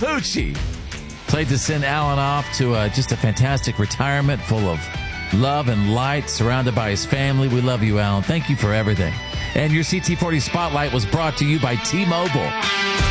Hoochie played to send Alan off to just a fantastic retirement full of love and light, surrounded by his family. We love you, Alan. Thank you for everything. And your CT40 Spotlight was brought to you by T-Mobile.